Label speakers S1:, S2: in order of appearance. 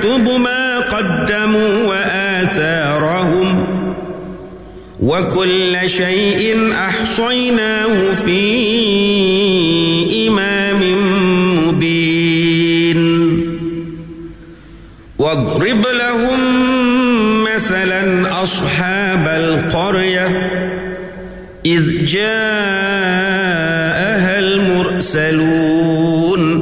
S1: ونكتب ما قدموا وآثارهم وكل شيء أحصيناه في إمام مبين واضرب لهم مثلا أصحاب القرية إذ جاءها المرسلون